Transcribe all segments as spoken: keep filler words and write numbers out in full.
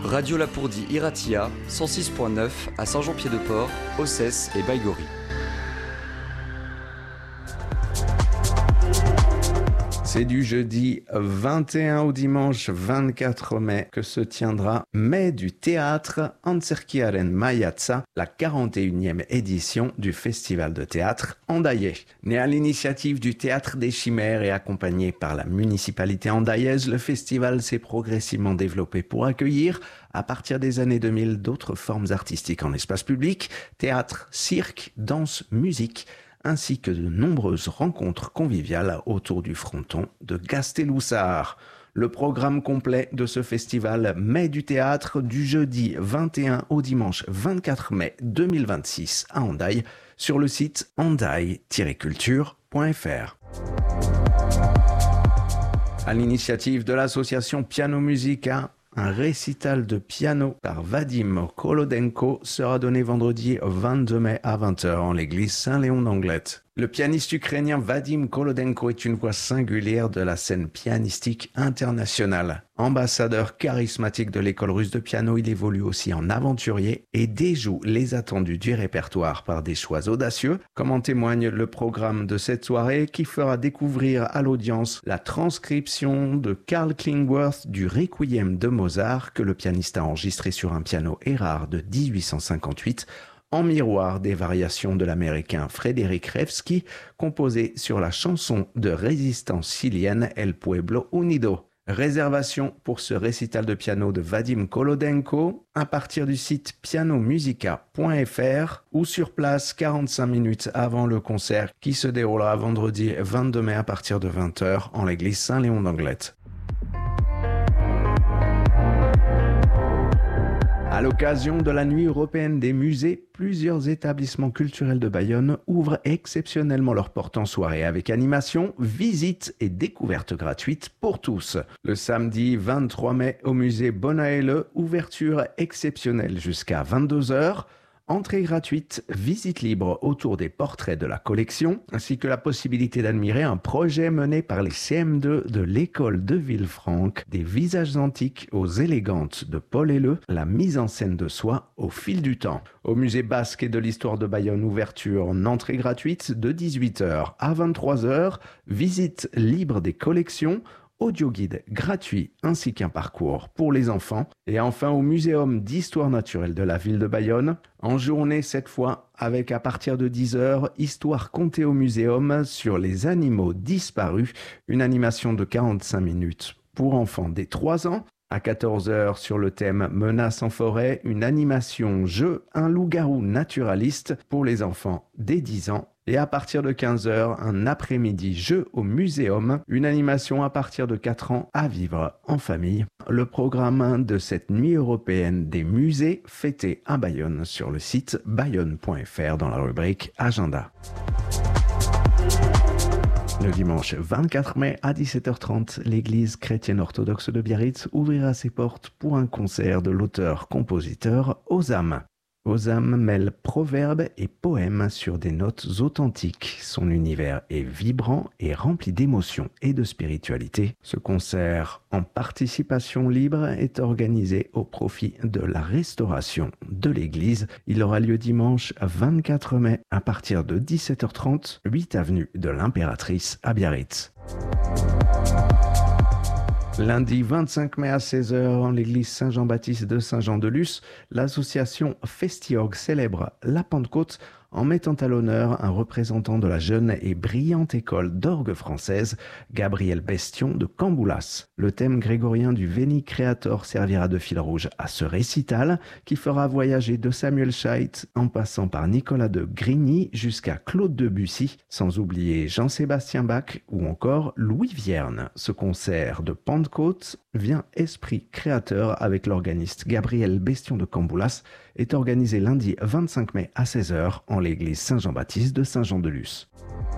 Radio Lapourdie Iratia, cent six point neuf à Saint-Jean-Pied-de-Port, Ossès et Baïgorry. C'est du jeudi vingt et un au dimanche vingt-quatre mai que se tiendra Mai du théâtre Antzerkiaren Maiatza, la quarante et unième édition du festival de théâtre Andaillais. Né à l'initiative du Théâtre des Chimères et accompagné par la municipalité andaillaise, le festival s'est progressivement développé pour accueillir, à partir des années deux mille, d'autres formes artistiques en espace public, théâtre, cirque, danse, musique, ainsi que de nombreuses rencontres conviviales autour du fronton de Gasteloussard. Le programme complet de ce festival Mai du théâtre du jeudi vingt et un au dimanche vingt-quatre mai deux mille vingt-six à Hendaye sur le site hendaye tiret culture point f r. À l'initiative de l'association Piano Musica, un récital de piano par Vadim Kolodenko sera donné vendredi vingt-deux mai à vingt heures en l'église Saint-Léon d'Anglet. Le pianiste ukrainien Vadim Kolodenko est une voix singulière de la scène pianistique internationale. Ambassadeur charismatique de l'école russe de piano, il évolue aussi en aventurier et déjoue les attendus du répertoire par des choix audacieux, comme en témoigne le programme de cette soirée qui fera découvrir à l'audience la transcription de Karl Klingworth du Requiem de Mozart que le pianiste a enregistré sur un piano Erard de dix-huit cent cinquante-huit, en miroir des variations de l'américain Frédéric Revsky, composé sur la chanson de résistance chilienne El Pueblo Unido. Réservation pour ce récital de piano de Vadim Kolodenko à partir du site piano musica point f r ou sur place quarante-cinq minutes avant le concert qui se déroulera vendredi vingt-deux mai à partir de vingt heures en l'église Saint-Léon d'Anglet. À l'occasion de la Nuit européenne des musées, plusieurs établissements culturels de Bayonne ouvrent exceptionnellement leurs portes en soirée avec animation, visites et découvertes gratuites pour tous. Le samedi vingt-trois mai au musée Bonaele, ouverture exceptionnelle jusqu'à vingt-deux heures. Entrée gratuite, visite libre autour des portraits de la collection, ainsi que la possibilité d'admirer un projet mené par les C M deux de l'école de Villefranche, des visages antiques aux élégantes de Paul Helleu, la mise en scène de soi au fil du temps. Au musée basque et de l'histoire de Bayonne, ouverture en entrée gratuite de dix-huit heures à vingt-trois heures, visite libre des collections, audio-guide gratuit ainsi qu'un parcours pour les enfants. Et enfin au Muséum d'histoire naturelle de la ville de Bayonne, en journée cette fois avec à partir de dix heures, histoire contée au muséum sur les animaux disparus, une animation de quarante-cinq minutes pour enfants dès trois ans. À quatorze heures sur le thème Menaces en forêt, une animation jeu, un loup-garou naturaliste pour les enfants dès dix ans. Et à partir de quinze heures, un après-midi jeu au muséum, une animation à partir de quatre ans à vivre en famille. Le programme de cette nuit européenne des musées fêtée à Bayonne sur le site bayonne point f r dans la rubrique Agenda. Le dimanche vingt-quatre mai à dix-sept heures trente, l'église chrétienne orthodoxe de Biarritz ouvrira ses portes pour un concert de l'auteur-compositeur Ozam. Ozam mêle proverbes et poèmes sur des notes authentiques. Son univers est vibrant et rempli d'émotions et de spiritualité. Ce concert en participation libre est organisé au profit de la restauration de l'église. Il aura lieu dimanche vingt-quatre mai à partir de dix-sept heures trente, huit avenue de l'Impératrice à Biarritz. Lundi vingt-cinq mai à seize heures, en l'église Saint-Jean-Baptiste de Saint-Jean-de-Luz, l'association Festiorg célèbre la Pentecôte en mettant à l'honneur un représentant de la jeune et brillante école d'orgue française, Gabriel Bestion de Camboulas. Le thème grégorien du Veni Creator servira de fil rouge à ce récital qui fera voyager de Samuel Scheidt en passant par Nicolas de Grigny jusqu'à Claude Debussy, sans oublier Jean-Sébastien Bach ou encore Louis Vierne. Ce concert de Pentecôte vient esprit créateur avec l'organiste Gabriel Bestion de Camboulas est organisé lundi vingt-cinq mai à seize heures en l'église Saint-Jean-Baptiste de Saint-Jean-de-Luz.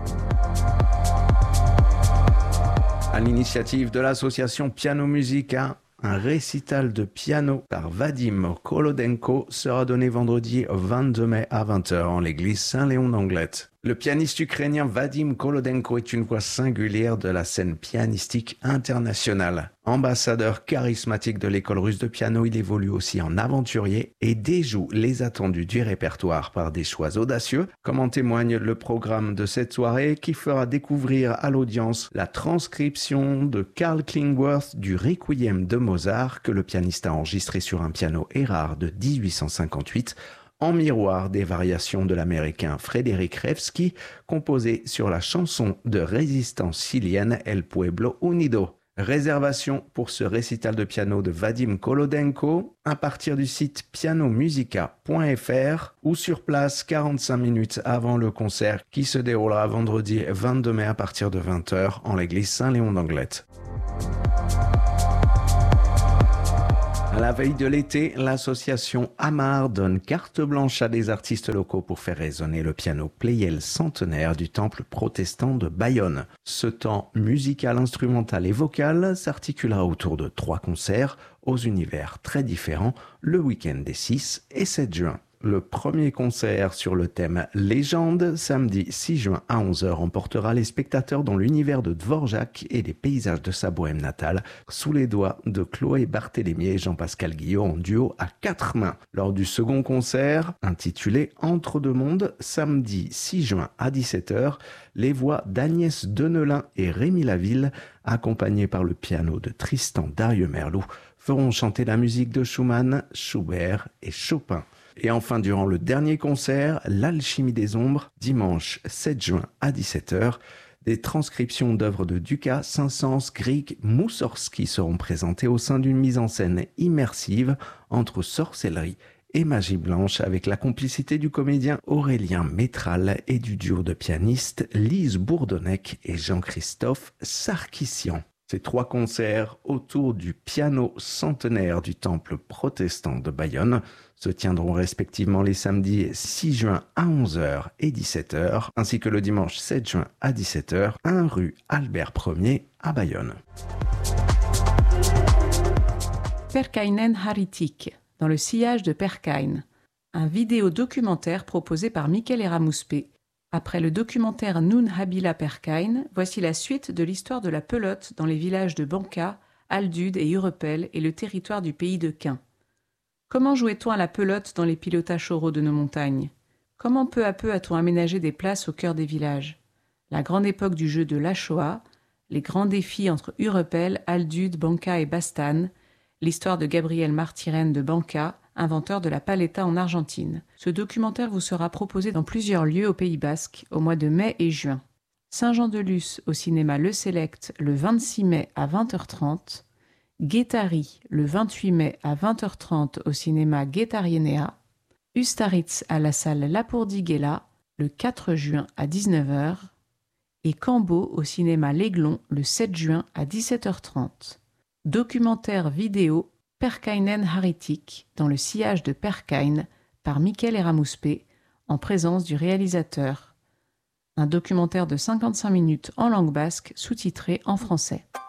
À l'initiative de l'association Piano Musica, un récital de piano par Vadim Kolodenko sera donné vendredi vingt-deux mai à vingt heures en l'église Saint-Léon d'Anglet. Le pianiste ukrainien Vadim Kolodenko est une voix singulière de la scène pianistique internationale. Ambassadeur charismatique de l'école russe de piano, il évolue aussi en aventurier et déjoue les attendus du répertoire par des choix audacieux, comme en témoigne le programme de cette soirée qui fera découvrir à l'audience la transcription de Karl Klingworth du Requiem de Mozart que le pianiste a enregistré sur un piano Erard de dix-huit cent cinquante-huit, en miroir des variations de l'américain Frédéric Revsky, composé sur la chanson de résistance chilienne El Pueblo Unido. Réservation pour ce récital de piano de Vadim Kolodenko à partir du site pianomusica point f r ou sur place quarante-cinq minutes avant le concert qui se déroulera vendredi vingt-deux mai à partir de vingt heures en l'église Saint-Léon d'Anglet. À la veille de l'été, l'association Amar donne carte blanche à des artistes locaux pour faire résonner le piano Pleyel centenaire du temple protestant de Bayonne. Ce temps musical, instrumental et vocal s'articulera autour de trois concerts aux univers très différents le week-end des six et sept juin. Le premier concert sur le thème Légende, samedi six juin à onze heures, emportera les spectateurs dans l'univers de Dvorak et les paysages de sa bohème natale, sous les doigts de Chloé Barthélémy et Jean-Pascal Guillot en duo à quatre mains. Lors du second concert, intitulé Entre deux mondes, samedi six juin à dix-sept heures, les voix d'Agnès Denelin et Rémi Laville, accompagnés par le piano de Tristan Darieux-Merlou, feront chanter la musique de Schumann, Schubert et Chopin. Et enfin, durant le dernier concert, l'Alchimie des ombres, dimanche sept juin à dix-sept heures, des transcriptions d'œuvres de Dukas, Saint-Saëns, Grieg, Moussorgsky seront présentées au sein d'une mise en scène immersive entre sorcellerie et magie blanche avec la complicité du comédien Aurélien Métral et du duo de pianistes Lise Bourdonnec et Jean-Christophe Sarkissian. Ces trois concerts autour du piano centenaire du temple protestant de Bayonne se tiendront respectivement les samedis six juin à onze heures et dix-sept heures, ainsi que le dimanche sept juin à dix-sept heures, un rue Albert Ier à Bayonne. Perkainen Haritik, dans le sillage de Perkain, un vidéo-documentaire proposé par Michael Eramouspe. Après le documentaire Nun Habila Perkain, voici la suite de l'histoire de la pelote dans les villages de Banca, Aldud et Urepel et le territoire du pays de Quin. Comment jouait-on à la pelote dans les pilotages oraux de nos montagnes? Comment peu à peu a-t-on aménagé des places au cœur des villages? La grande époque du jeu de la Shoah, les grands défis entre Urepel, Aldud, Banca et Bastane, l'histoire de Gabriel Martirén de Banca, inventeur de la paleta en Argentine. Ce documentaire vous sera proposé dans plusieurs lieux au Pays Basque au mois de mai et juin. Saint-Jean-de-Luz au cinéma Le Select le vingt-six mai à vingt heures trente, Guétari le vingt-huit mai à vingt heures trente au cinéma Guétarienea, Ustaritz à la salle Lapourdiguela le quatre juin à dix-neuf heures et Cambo au cinéma L'Aiglon le sept juin à dix-sept heures trente. Documentaire vidéo Perkainen Haritik dans le sillage de Perkain par Michael Eramouspe en présence du réalisateur. Un documentaire de cinquante-cinq minutes en langue basque sous-titré en français.